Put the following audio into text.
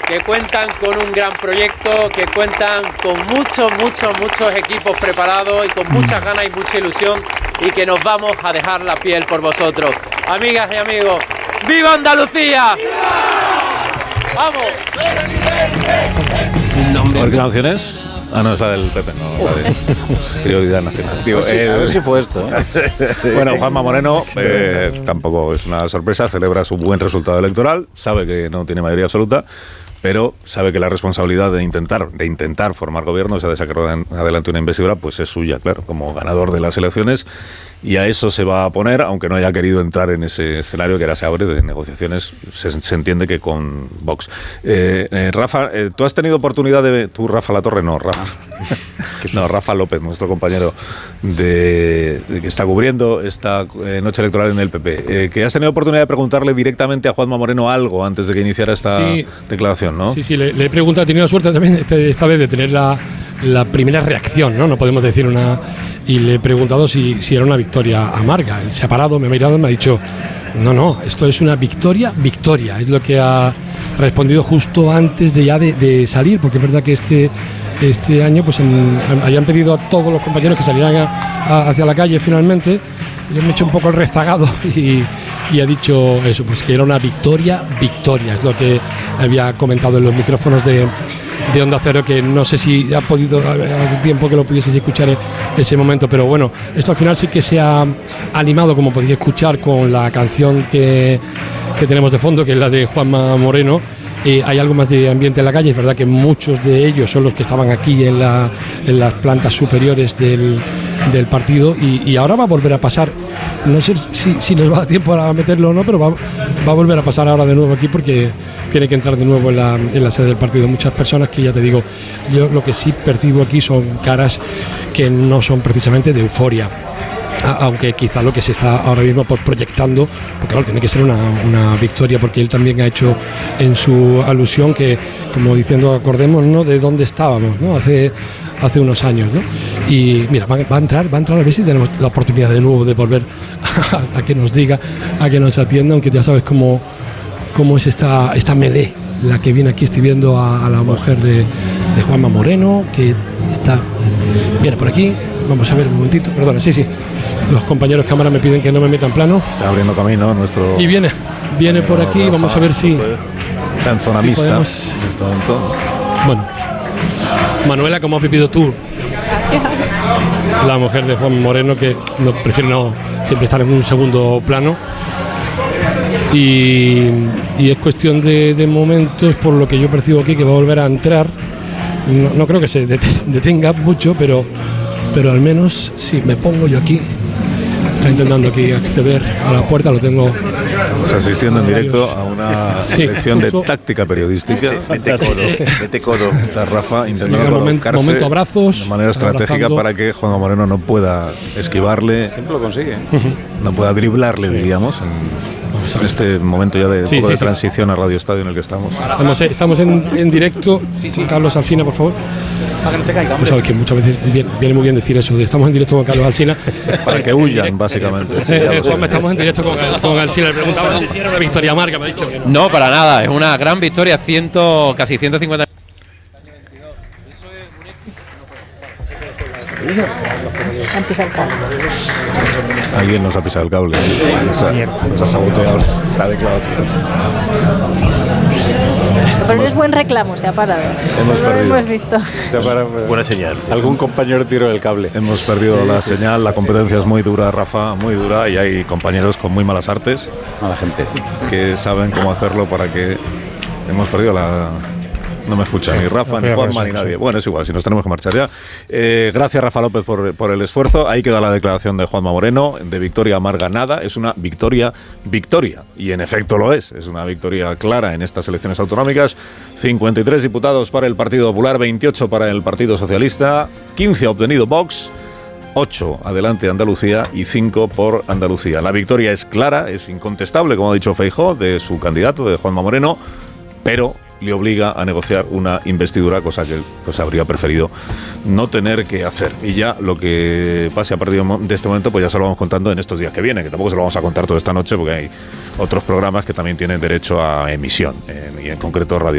que cuentan con un gran proyecto, que cuentan con muchos equipos preparados y con muchas ganas y mucha ilusión, y que nos vamos a dejar la piel por vosotros. Amigas y amigos, ¡viva Andalucía! ¡Vamos! A ver qué canción es. Ah, no, es la del PP, no, la de Prioridad Nacional. Digo, sí, a ver si fue esto. Bueno, Juanma Moreno tampoco es una sorpresa, celebra su buen resultado electoral, sabe que no tiene mayoría absoluta, pero sabe que la responsabilidad de intentar formar gobierno, o sea, de sacar adelante una investidura, pues es suya, claro, como ganador de las elecciones, y a eso se va a poner, aunque no haya querido entrar en ese escenario que ahora se abre de negociaciones, se entiende que con Vox. Rafa, ¿tú has tenido oportunidad de... Tú, Rafa Latorre, no, Rafa. No, Rafa López, nuestro compañero que está cubriendo esta noche electoral en el PP. ¿Que has tenido oportunidad de preguntarle directamente a Juanma Moreno algo antes de que iniciara esta declaración, no? Sí, le he preguntado, he tenido suerte también esta vez de tener la primera reacción, ¿no? No podemos decir una... Y le he preguntado si era una victoria amarga. Él se ha parado, me ha mirado y me ha dicho, no, esto es una victoria. Es lo que ha respondido justo antes de salir, porque es verdad que este año pues habían pedido a todos los compañeros que salieran hacia la calle finalmente. Yo me he hecho un poco el rezagado y ha dicho eso, pues que era una victoria. Es lo que había comentado en los micrófonos de Onda Cero, que no sé si ha podido, hace tiempo que lo pudieseis escuchar en ese momento, pero bueno, esto al final sí que se ha animado, como podéis escuchar, con la canción que tenemos de fondo, que es la de Juanma Moreno. Hay algo más de ambiente en la calle, es verdad que muchos de ellos son los que estaban aquí en las plantas superiores del partido, y ahora va a volver a pasar, no sé si nos va a dar tiempo a meterlo o no, pero va a volver a pasar ahora de nuevo aquí, porque tiene que entrar de nuevo en la sede del partido. Muchas personas que, ya te digo, yo lo que sí percibo aquí son caras que no son precisamente de euforia, aunque quizá lo que se está ahora mismo proyectando, porque claro, tiene que ser una victoria, porque él también ha hecho en su alusión que, como diciendo, acordemos, ¿no?, de dónde estábamos, ¿no?, hace unos años, ¿no? Y mira, va a entrar a ver si tenemos la oportunidad de nuevo de volver a que nos diga, a que nos atienda, aunque ya sabes cómo es esta melee, la que viene aquí. Estoy viendo a la mujer de Juanma Moreno, que viene por aquí. Vamos a ver un momentito, perdona, sí. Los compañeros cámara me piden que no me meta en plano. Está abriendo camino nuestro... Y viene por aquí, Rafa, vamos a ver si... Está en zona mixta en este momento. Bueno, Manuela, ¿cómo has vivido tú? La mujer de Juan Moreno, que prefiere no siempre estar en un segundo plano. Y es cuestión de momentos, por lo que yo percibo aquí, que va a volver a entrar. No creo que se detenga mucho, pero al menos si me pongo yo aquí, está intentando aquí acceder a la puerta, lo tengo. Estamos asistiendo en directo a una sección de táctica periodística. Mete coro. Está Rafa intentando colocarse momento abrazos, de manera estratégica para que Juanma Moreno no pueda esquivarle. Siempre lo consigue. No pueda driblarle, diríamos, en este momento ya de poco de transición a Radio Estadio en el que estamos. Estamos en directo. Carlos Alsina, por favor. Para que no te caiga. Pues sabes que muchas veces viene muy bien decir eso, de estamos en directo con Carlos Alsina. Para que huyan, básicamente. Juanma, estamos en directo con Alsina. Le preguntaba si era una victoria amarga, me ha dicho que no. No, para nada, es una gran victoria, casi 150. Alguien nos ha pisado el cable. Nos ha saboteado la declaración. Pero es buen reclamo, se ha parado. Hemos visto. Buena señal. Sí. Algún compañero tiró el cable. Hemos perdido la señal, la competencia es muy dura, Rafa, muy dura, y hay compañeros con muy malas artes. Mala gente. Que saben cómo hacerlo para que... Hemos perdido la... No me escucha ni Rafa, ni Juanma, ni nadie. Bueno, es igual, si nos tenemos que marchar ya. Gracias, Rafa López, por el esfuerzo. Ahí queda la declaración de Juanma Moreno. De victoria amarga nada. Es una victoria. Y en efecto lo es. Es una victoria clara en estas elecciones autonómicas. 53 diputados para el Partido Popular, 28 para el Partido Socialista, 15 ha obtenido Vox, 8 adelante Andalucía y 5 por Andalucía. La victoria es clara, es incontestable, como ha dicho Feijóo, de su candidato, de Juanma Moreno, pero le obliga a negociar una investidura, cosa que pues habría preferido no tener que hacer. Y ya lo que pase a partir de este momento, pues ya se lo vamos contando en estos días que vienen, que tampoco se lo vamos a contar toda esta noche porque hay otros programas que también tienen derecho a emisión, y en concreto Radio